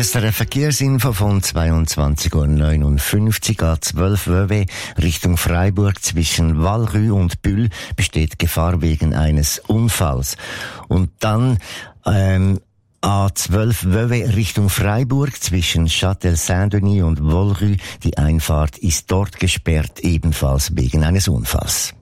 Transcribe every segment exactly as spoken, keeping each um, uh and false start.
S R F Verkehrsinfo von zweiundzwanzig Uhr neunundfünfzig A zwölf W W Richtung Freiburg zwischen Valrue und Bulle besteht Gefahr wegen eines Unfalls. Und dann ähm, A zwölf W W Richtung Freiburg zwischen Châtel-Saint-Denis und Valrue. Die Einfahrt ist dort gesperrt, ebenfalls wegen eines Unfalls.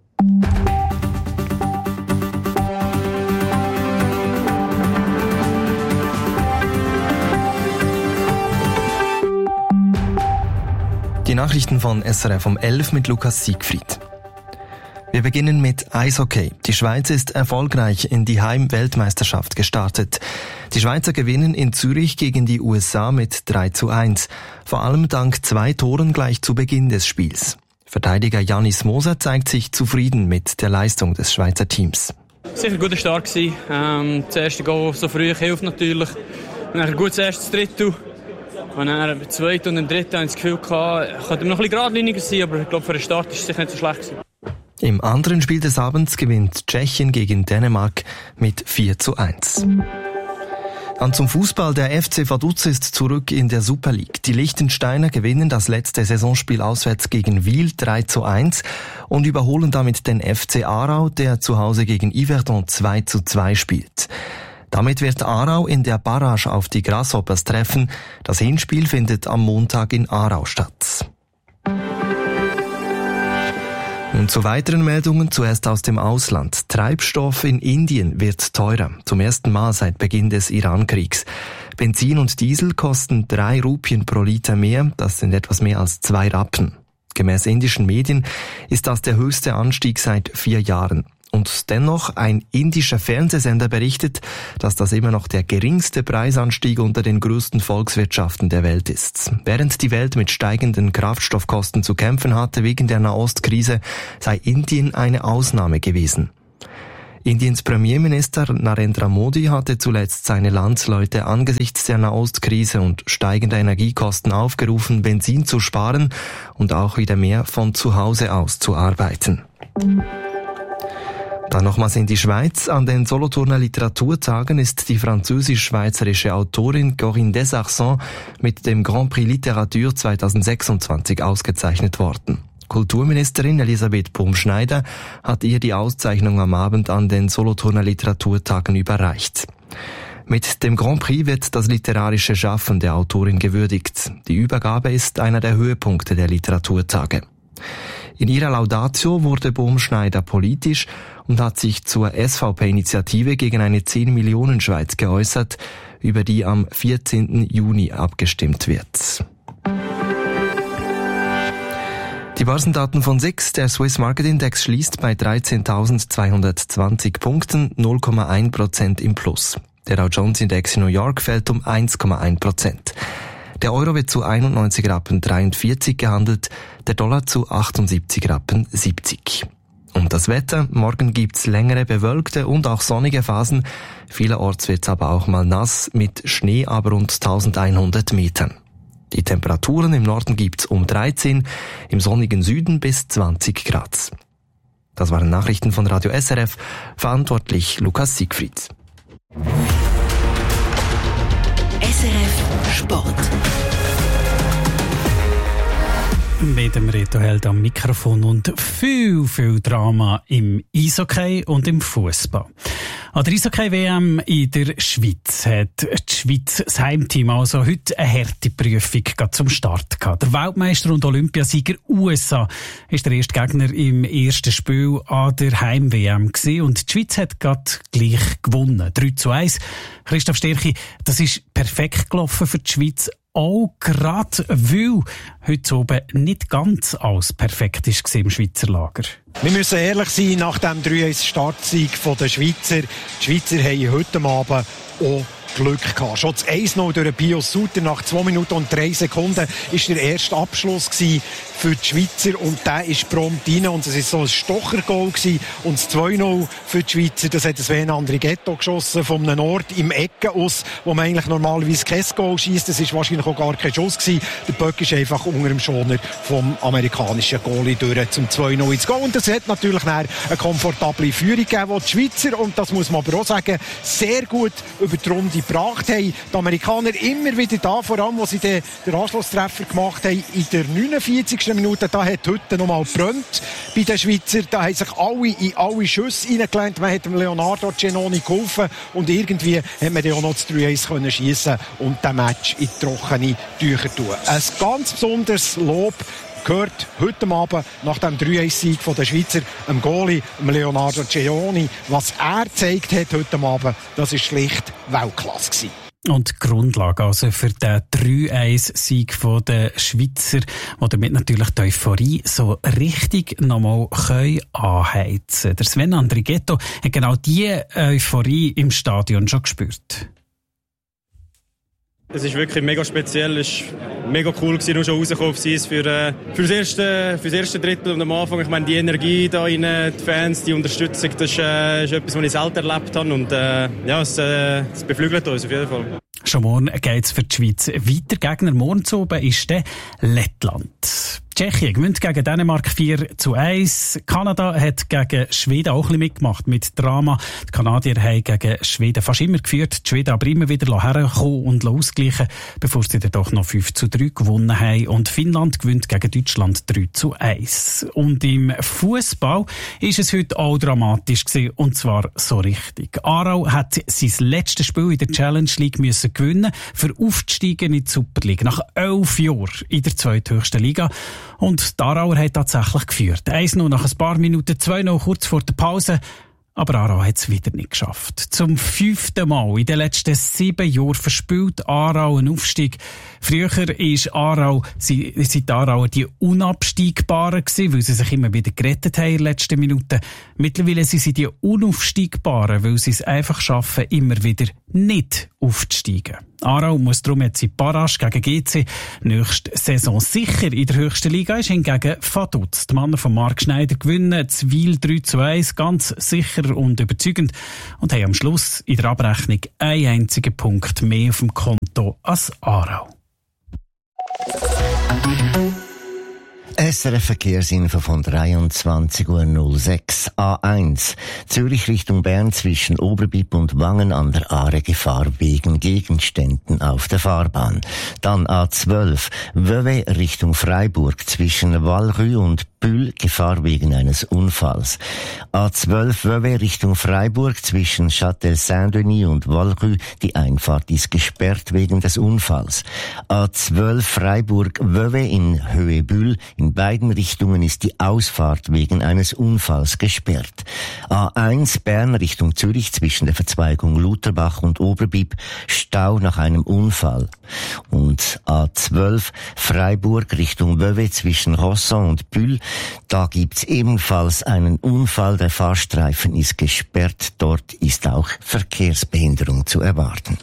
Die Nachrichten von S R F um elf mit Lukas Siegfried. Wir beginnen mit Eishockey. Die Schweiz ist erfolgreich in die Heim-Weltmeisterschaft gestartet. Die Schweizer gewinnen in Zürich gegen die U S A mit drei zu eins. Vor allem dank zwei Toren gleich zu Beginn des Spiels. Verteidiger Janis Moser zeigt sich zufrieden mit der Leistung des Schweizer Teams. Sicher ein guter Start gewesen. Ähm, das erste Goal so früh hilft natürlich. Und dann ein gutes erstes Drittel. Und dann im zweiten und im dritten hatte ich das Gefühl, es könnte noch ein bisschen geradliniger sein, aber ich glaube, für den Start war es sicher nicht so schlecht gewesen. Im anderen Spiel des Abends gewinnt Tschechien gegen Dänemark mit vier zu eins. Dann zum Fußball. Der F C Vaduz ist zurück in der Super League. Die Liechtensteiner gewinnen das letzte Saisonspiel auswärts gegen Wil drei zu eins und überholen damit den F C Aarau, der zu Hause gegen Yverdon zwei zu zwei spielt. Damit wird Aarau in der Barrage auf die Grasshoppers treffen. Das Hinspiel findet am Montag in Aarau statt. Und zu weiteren Meldungen zuerst aus dem Ausland. Treibstoff in Indien wird teurer. Zum ersten Mal seit Beginn des Iran-Kriegs. Benzin und Diesel kosten drei Rupien pro Liter mehr. Das sind etwas mehr als zwei Rappen. Gemäß indischen Medien ist das der höchste Anstieg seit vier Jahren. Und dennoch, ein indischer Fernsehsender berichtet, dass das immer noch der geringste Preisanstieg unter den größten Volkswirtschaften der Welt ist. Während die Welt mit steigenden Kraftstoffkosten zu kämpfen hatte wegen der Nahostkrise, sei Indien eine Ausnahme gewesen. Indiens Premierminister Narendra Modi hatte zuletzt seine Landsleute angesichts der Nahostkrise und steigender Energiekosten aufgerufen, Benzin zu sparen und auch wieder mehr von zu Hause aus zu arbeiten. Dann nochmals in die Schweiz. An den Solothurner Literaturtagen ist die französisch-schweizerische Autorin Corinne Desarcens mit dem Grand Prix Literatur zweitausendsechsundzwanzig ausgezeichnet worden. Kulturministerin Elisabeth Baumschneider hat ihr die Auszeichnung am Abend an den Solothurner Literaturtagen überreicht. Mit dem Grand Prix wird das literarische Schaffen der Autorin gewürdigt. Die Übergabe ist einer der Höhepunkte der Literaturtage. In ihrer Laudatio wurde Baumschneider politisch und hat sich zur S V P-Initiative gegen eine zehn Millionen Schweiz geäußert, über die am vierzehnten Juni abgestimmt wird. Die Börsendaten von S I X. Der Swiss Market Index schließt bei dreizehntausendzweihundertzwanzig Punkten, null Komma eins Prozent im Plus. Der Dow Jones Index in New York fällt um eins Komma eins Prozent. Der Euro wird zu einundneunzig Rappen dreiundvierzig gehandelt, der Dollar zu achtundsiebzig Rappen siebzig. Und das Wetter: Morgen gibt's längere bewölkte und auch sonnige Phasen. Vielerorts wird's aber auch mal nass, mit Schnee aber rund eintausendeinhundert Metern. Die Temperaturen im Norden gibt's um dreizehn, im sonnigen Süden bis zwanzig Grad. Das waren Nachrichten von Radio S R F, verantwortlich Lukas Siegfried. S R F Sport. Mit dem Reto Held am Mikrofon und viel, viel Drama im Eishockey und im Fußball. An der Eishockey-W M in der Schweiz hat die Schweiz, das Heimteam, also heute eine harte Prüfung zum Start gehabt. Der Weltmeister und Olympiasieger U S A ist der erste Gegner im ersten Spiel an der Heim-W M gewesen und die Schweiz hat gerade gleich gewonnen. drei zu eins. Christoph Stärchi, das ist perfekt gelaufen für die Schweiz. Auch gerade, weil heute oben nicht ganz alles perfekt war im Schweizer Lager. Wir müssen ehrlich sein, nach dem drei eins Startsieg der Schweizer. Die Schweizer haben heute Abend auch Glück gehabt. Schon das eins null durch Pius Suter nach zwei Minuten und drei Sekunden war der erste Abschluss für die Schweizer und der ist prompt rein und es war so ein Stocher-Goal gewesen. Und das zwei null für die Schweizer, das hat Sven Andrighetto geschossen von einem Ort im Ecken aus, wo man eigentlich normalerweise kein Goal schiesst. Das war wahrscheinlich auch gar kein Schuss gewesen. Der Böck ist einfach unter dem Schoner vom amerikanischen Goalie durch zum zwei null ins Goal. Und das hat natürlich eine komfortable Führung gegeben, die die Schweizer, und das muss man aber auch sagen, sehr gut über die Runde gebracht haben. Die Amerikaner immer wieder da, vor allem, wo sie den, den Anschlusstreffer gemacht haben. In der neunundvierzigsten Minute, da hat heute noch mal gebrannt bei den Schweizer. Da haben sich alle in alle Schüsse reingelegt. Man hat dem Leonardo Giannoni geholfen und irgendwie hat man dann auch noch das drei eins können schiessen und den Match in trockene Tücher tun. Ein ganz besonderes Lob gehört heute Abend nach dem drei eins Sieg der Schweizer, dem Goalie, dem Leonardo Giannoni. Was er gezeigt hat heute Abend, das war schlicht Weltklasse gewesen. Und die Grundlage also für den drei eins Sieg der Schweizer, die damit natürlich die Euphorie so richtig nochmal anheizen können. Der Sven Andrighetto hat genau diese Euphorie im Stadion schon gespürt. Es ist wirklich mega speziell, es war mega cool gewesen, nur schon rausgekommen auf Eis für, äh, für, das erste, für das erste Drittel und am Anfang. Ich meine, die Energie da rein, die Fans, die Unterstützung, das ist, äh, ist etwas, was ich selten erlebt habe und äh, ja, es, äh, es beflügelt uns auf jeden Fall. Schon morgen geht es für die Schweiz weiter. Gegner morgen zu oben ist der Lettland. Tschechien gewinnt gegen Dänemark vier zu eins. Kanada hat gegen Schweden auch ein bisschen mitgemacht mit Drama. Die Kanadier haben gegen Schweden fast immer geführt, die Schweden aber immer wieder hergekommen und ausgleichen, bevor sie dann doch noch fünf zu drei gewonnen haben. Und Finnland gewinnt gegen Deutschland drei zu eins. Und im Fußball ist es heute auch dramatisch gewesen, und zwar so richtig. Aarau hat sein letztes Spiel in der Challenge League müssen gewinnen, für aufzusteigen in die Super League. Nach elf Jahren in der zweithöchsten Liga. Und die Aarauer hat tatsächlich geführt. eins null nach ein paar Minuten, zwei null kurz vor der Pause. Aber Aarau hat es wieder nicht geschafft. Zum fünften Mal in den letzten sieben Jahren verspielt Aarau einen Aufstieg. Früher ist Aarau, sind die Aarauer die Unabsteigbaren gewesen, weil sie sich immer wieder gerettet haben in den letzten Minuten. Mittlerweile sind sie die Unaufsteigbaren, weil sie es einfach schaffen, immer wieder nicht aufzusteigen. Aarau muss darum jetzt in Barrage gegen G C nächste Saison sicher in der höchsten Liga, ist hingegen Vaduz. Die Männer von Marc Schneider gewinnen Zwil drei zu eins, ganz sicher und überzeugend, und haben am Schluss in der Abrechnung einen einzigen Punkt mehr auf dem Konto als Aarau. S R F Verkehrsinfo von dreiundzwanzig Uhr null sechs. A eins. Zürich Richtung Bern zwischen Oberbipp und Wangen an der Aare Gefahr wegen Gegenständen auf der Fahrbahn. Dann A zwölf. Vevey Richtung Freiburg zwischen Valrue und Bühl Gefahr wegen eines Unfalls. A zwölf Vevey Richtung Freiburg zwischen Châtel-Saint-Denis und Valrue. Die Einfahrt ist gesperrt wegen des Unfalls. A zwölf Freiburg Vevey in Höhe Bühl. In beiden Richtungen ist die Ausfahrt wegen eines Unfalls gesperrt. A eins Bern Richtung Zürich zwischen der Verzweigung Lutherbach und Oberbipp, Stau nach einem Unfall. Und A zwölf Freiburg Richtung Vevey zwischen Rosson und Bühl, da gibt's ebenfalls einen Unfall. Der Fahrstreifen ist gesperrt. Dort ist auch Verkehrsbehinderung zu erwarten.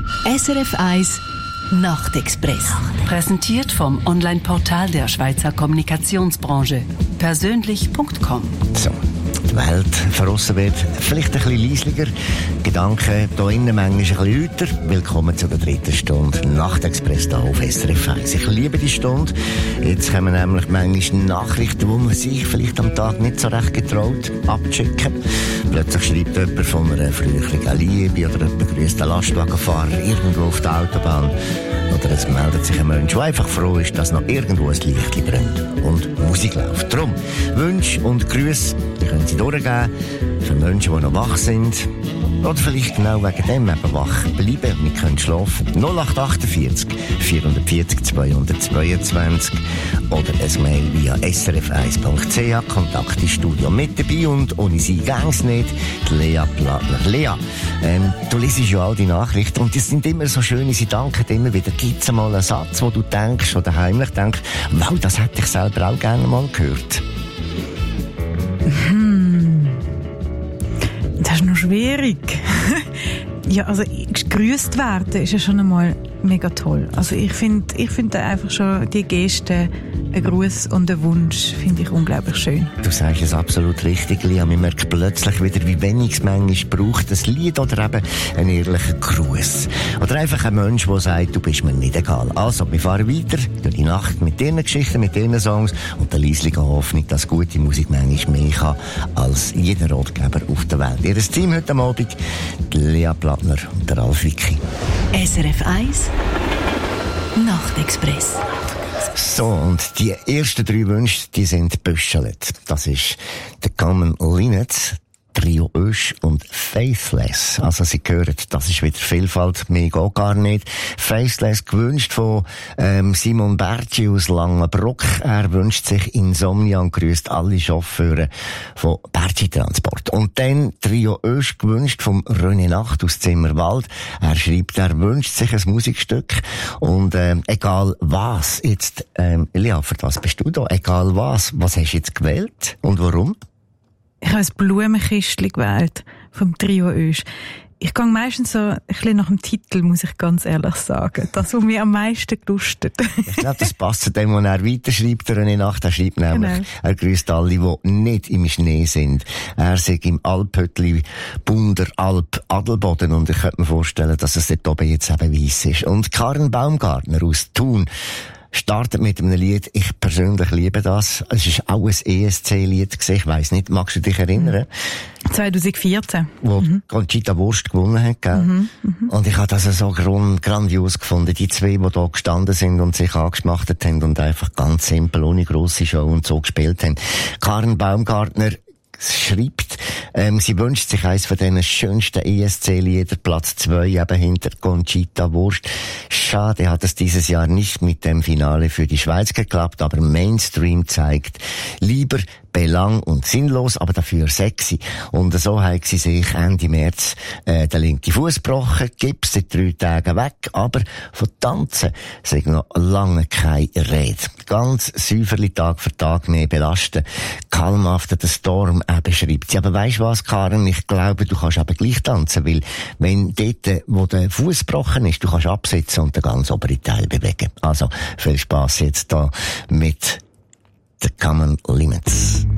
S R F eins Nachtexpress. Präsentiert vom Online-Portal der Schweizer Kommunikationsbranche. Persönlich Punkt com. So, die Welt verrossen wird vielleicht ein bisschen leislicher. Gedanken hier innen manchmal ein bisschen lauter. Willkommen zu der dritten Stunde Nachtexpress hier auf S R F eins. Ich liebe die Stunde. Jetzt kommen nämlich manchmal Nachrichten, wo man sich vielleicht am Tag nicht so recht getraut abchecken. Plötzlich schreibt jemand von einer früheren Liebe oder jemand begrüßt einen Lastwagenfahrer irgendwo auf der Autobahn. Oder es meldet sich ein Mensch, der einfach froh ist, dass noch irgendwo ein Licht brennt und Musik läuft. Darum, Wünsche und Grüße, die können Sie durchgeben für Menschen, die noch wach sind. Oder vielleicht genau wegen dem eben wach bleiben. Wir können schlafen. null acht achtundvierzig vierhundertvierzig zweihundertzweiundzwanzig oder ein Mail via s r f eins punkt c h. Kontakt ins Studio mit dabei und ohne Sie gäng's nicht. Die Lea Plattner. Lea, ähm, du liest ja all die Nachrichten und die sind immer so schön, sie danken immer wieder. Gibt's mal einen Satz, wo du denkst oder heimlich denkst, wow, das hätte ich selber auch gerne mal gehört? Hm. Das ist noch schwierig. Ja, also gegrüßt werden ist ja schon einmal mega toll. Also ich finde ich finde einfach schon die Geste ein Gruß und ein Wunsch finde ich unglaublich schön. Du sagst es absolut richtig, Lia. Man merkt plötzlich wieder, wie wenig es manchmal braucht, ein Lied oder eben einen ehrlichen Gruß. Oder einfach ein Mensch, der sagt, du bist mir nicht egal. Also, wir fahren weiter durch die Nacht mit diesen Geschichten, mit diesen Songs und der leislichen Hoffnung, dass gute Musik manchmal mehr kann als jeder Ratgeber auf der Welt. Ihr Team heute Abend, die Lia Plattner und der Ralf Wicki. S R F eins Nachtexpress. So, und die ersten drei Wünsche, die sind büschelt. Das ist der Common Linnet, Trio Ösch und Faithless. Also, Sie hören, das ist wieder Vielfalt, mehr geht gar nicht. Faithless gewünscht von ähm, Simon Bertschi aus Langenbruck. Er wünscht sich Insomnia und grüßt alle Chauffeure von Bertschi Transport. Und dann Trio Ösch gewünscht vom René Nacht aus Zimmerwald. Er schreibt, er wünscht sich ein Musikstück. Und ähm, egal was, jetzt, ähm, Lia, für was bist du da? Egal was, was hast du jetzt gewählt und warum? Ich habe ein Blumenkistchen gewählt vom Trio Ösch. Ich gehe meistens so ein bisschen nach dem Titel, muss ich ganz ehrlich sagen. Das, was mir am meisten gelustet. Ich glaube, das passt zu dem, was er weiterschreibt, der René Nacht. Er schreibt nämlich, genau. Er grüßt alle, die nicht im Schnee sind. Er sagt im Alphüttli Bunder Alp Adelboden und ich könnte mir vorstellen, dass es dort oben jetzt eben weiss ist. Und Karen Baumgartner aus Thun startet mit einem Lied, ich persönlich liebe das. Es ist auch ein E S C-Lied gewesen. Ich weiss nicht, magst du dich erinnern? zwanzig vierzehn. Wo mhm. Conchita Wurst gewonnen hat, gell? Mhm, mh. Und ich habe das so grandios gefunden. Die zwei, die da gestanden sind und sich angeschmachtet haben und einfach ganz simpel, ohne grosse Show und so gespielt haben. Karen Baumgartner schreibt, ähm, sie wünscht sich eines von diesen schönsten E S C-Lieder, Platz zwei, eben hinter Conchita Wurst. Schade hat es dieses Jahr nicht mit dem Finale für die Schweiz geklappt, aber Mainstream zeigt lieber belang und sinnlos, aber dafür sexy. Und so hat sie sich Ende März äh, den linken Fuß gebrochen, Gips seit drei Tagen weg, aber von Tanzen sei noch lange keine Rede. Ganz säuferlich Tag für Tag mehr belasten. Calm after the storm eben schreibt sie. Aber weisst was, Karen, ich glaube, du kannst eben gleich tanzen, weil wenn dort, wo der Fuß gebrochen ist, du kannst absitzen und den ganz oberen Teil bewegen. Also, viel Spass jetzt da mit The Common Limits.